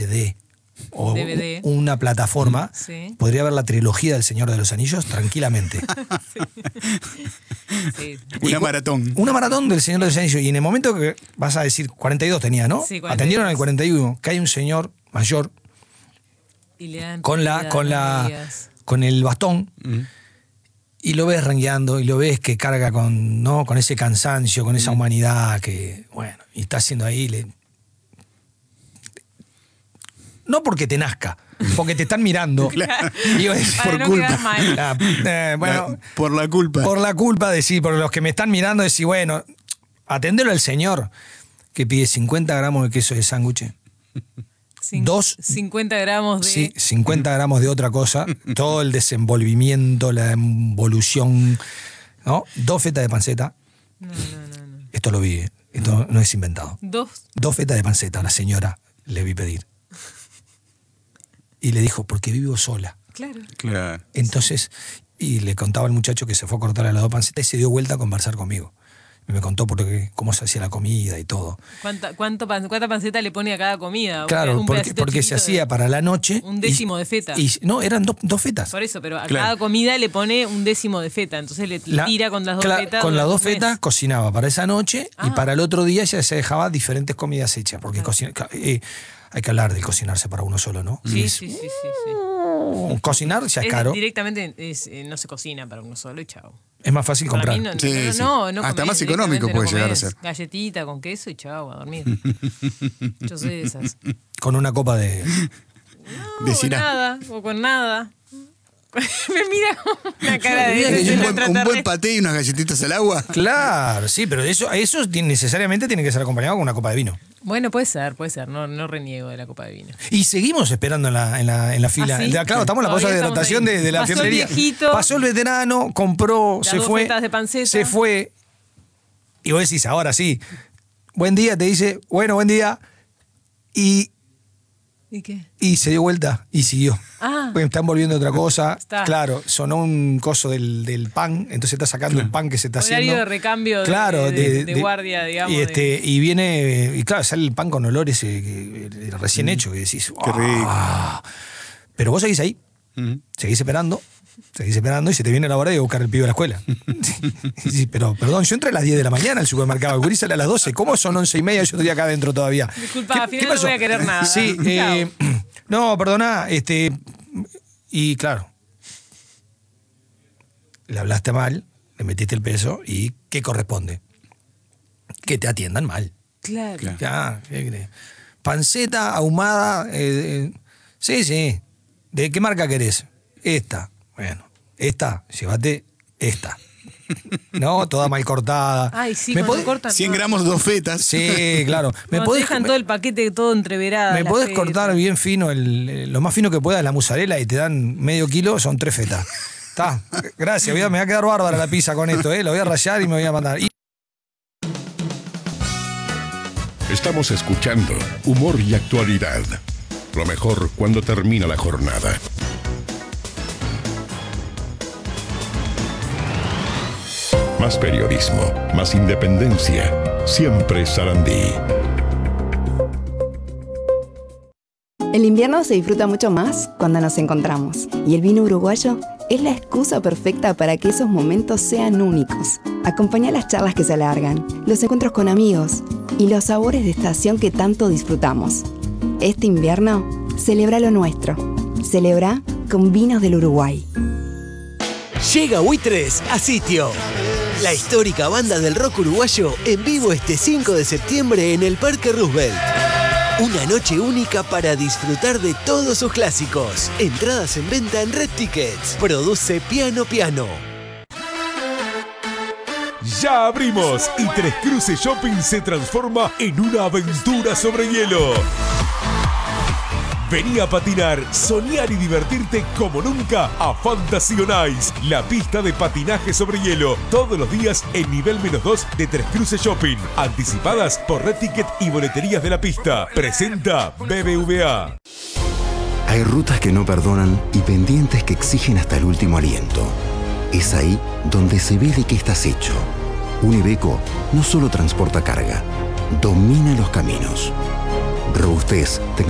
CD o DVD. una plataforma, Sí. podría ver la trilogía del Señor de los Anillos tranquilamente. Sí. Una maratón. Una maratón del Señor de los Anillos. Y en el momento que vas a decir, 42 tenía, ¿no? Sí, 42. Atendieron al 41, que hay un señor mayor Y le dan con medidas. con el bastón, y lo ves rengueando, y lo ves que carga con ese cansancio, con esa humanidad que, bueno, y está haciendo ahí. No porque te nazca, porque te están mirando. Claro. Y vos decís, Para por no culpa. quedar mal. Bueno, Por la culpa. por la culpa de sí, por los que me están mirando, decir, bueno, atendelo al señor que pide 50 gramos de queso de sándwich. 50 gramos de... Sí, 50 gramos de otra cosa, todo el desenvolvimiento, la involución, ¿no? 2 fetas de panceta. No. Esto lo vi, esto no es inventado. 2. 2 fetas de panceta a la señora le vi pedir. Y le dijo, porque vivo sola. Claro. Claro. Entonces, y le contaba al muchacho que se fue a cortar a las 2 pancetas y se dio vuelta a conversar conmigo. Y me contó cómo se hacía la comida y todo. ¿Cuánta panceta le pone a cada comida? Claro, Un porque pedacito se chiquito hacía para la noche. un décimo de feta. No, eran 2 fetas. Por eso, pero a Claro. cada comida le pone un décimo de feta. Entonces le tira con las 2 fetas. Con las durante 2 un mes. fetas cocinaba para esa noche y Ah. para el otro día ya se dejaba diferentes comidas hechas. Porque hay que hablar del cocinarse para uno solo, ¿no? Sí. Cocinar ya es caro. Directamente no se cocina para uno solo y chao. Es más fácil Para comprar. mí no, Sí, no, sí. no Hasta comés, más económico directamente puede no llegar a comés. ser. Galletita con queso y chao, a dormir. Yo soy de esas. Con una copa de. No, De o Syrah. nada, o con nada. Me mira con una cara de... Un buen paté y unas galletitas al agua. Claro, sí, pero eso necesariamente tiene que ser acompañado con una copa de vino. Bueno, puede ser, no reniego de la copa de vino. Y seguimos esperando en la fila. ¿Ah, sí? Claro, estamos en la pausa de Todavía estamos hidratación ahí. de la Pasó el fiambrería. viejito. Pasó el veterano, compró, Las se 2 fue. fetas de panceta. Se fue. Y vos decís, ahora sí. Buen día, te dice, bueno, buen día. Y qué? se dio vuelta y siguió. Ah. Porque están volviendo otra cosa. Está. Claro, sonó un coso del pan, entonces está sacando el pan que se está Horario haciendo. de recambio Claro, de guardia, digamos. Y viene, y claro, sale el pan con olores recién hecho, que decís, Qué rico. "Ah". Pero vos seguís ahí, seguís esperando y se te viene la hora de buscar el pibe a la escuela. Sí, pero, perdón, yo entré a las 10 de la mañana al supermercado, el gurí sale a las 12, ¿cómo son 11:30? Yo estoy acá adentro todavía. Disculpa, al final no voy a querer nada. Sí, Chao. no, perdona, y claro, le hablaste mal, le metiste el peso y ¿qué corresponde? Que te atiendan mal. Claro. Ya, ¿qué crees? Panceta ahumada, sí. ¿De qué marca querés? Esta. Bueno, llévate esta. No, toda mal cortada. Ay, sí, ¿Me cuando podés- cortan 100 todo. gramos, 2 fetas. Sí, claro. Cuando te dejan todo el paquete todo entreverado. ¿Me la podés feta. cortar bien fino, lo más fino que puedas, la mozzarella, y te dan medio kilo, son 3 fetas? Está, gracias, me va a quedar bárbara la pizza con esto, lo voy a rallar y me voy a mandar. Estamos escuchando Humor y Actualidad. Lo mejor cuando termina la jornada. Más periodismo, más independencia. Siempre Sarandí. El invierno se disfruta mucho más cuando nos encontramos. Y el vino uruguayo es la excusa perfecta para que esos momentos sean únicos. Acompaña las charlas que se alargan, los encuentros con amigos y los sabores de estación que tanto disfrutamos. Este invierno, celebra lo nuestro. Celebra con vinos del Uruguay. Llega Buitres a Sitio. La histórica banda del rock uruguayo en vivo este 5 de septiembre en el Parque Roosevelt. Una noche única para disfrutar de todos sus clásicos. Entradas en venta en Red Tickets. Produce Piano Piano. Ya abrimos y Tres Cruces Shopping se transforma en una aventura sobre hielo. Vení a patinar, soñar y divertirte como nunca a Fantasy on Ice, la pista de patinaje sobre hielo, todos los días en nivel -2 de Tres Cruces Shopping. Anticipadas por Red Ticket y boleterías de la pista. Presenta BBVA. Hay rutas que no perdonan y pendientes que exigen hasta el último aliento. Es ahí donde se ve de qué estás hecho. Un Iveco no solo transporta carga, domina los caminos. Robustez,